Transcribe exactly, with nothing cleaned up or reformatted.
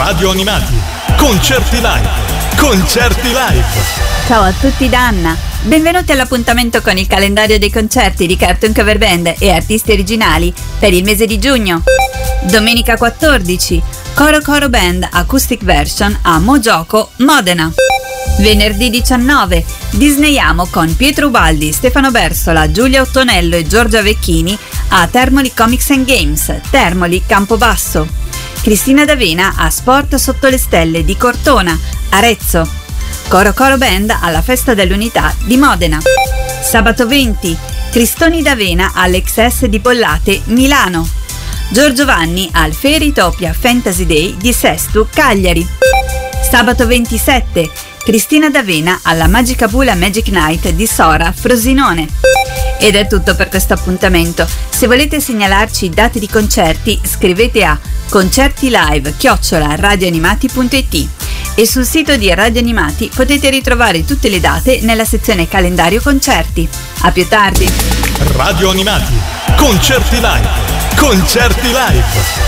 Radio Animati, concerti live, concerti live. Ciao a tutti da Anna, benvenuti all'appuntamento con il calendario dei concerti di Cartoon Cover Band e artisti originali per il mese di giugno. Domenica quattordici, Coro Coro Band Acoustic Version a Mogioco, Modena. Venerdì diciannove, Disneyamo con Pietro Ubaldi, Stefano Bersola, Giulia Ottonello e Giorgia Vecchini a Termoli Comics and Games, Termoli, Campobasso. Cristina D'Avena a Sport Sotto le Stelle di Cortona, Arezzo. Coro Coro Band alla Festa dell'Unità di Modena. Sabato venti, Cristoni D'Avena all'X S di Pollate, Milano. Giorgio Vanni al Fairytopia Fantasy Day di Sestu, Cagliari. Sabato ventisette, Cristina D'Avena alla Magica Bula Magic Night di Sora, Frosinone. Ed è tutto per questo appuntamento. Se volete segnalarci date di concerti, scrivete a concertilive chiocciola radioanimati punto it e sul sito di Radio Animati potete ritrovare tutte le date nella sezione calendario concerti. A più tardi. Radio Animati, concerti live, concerti live.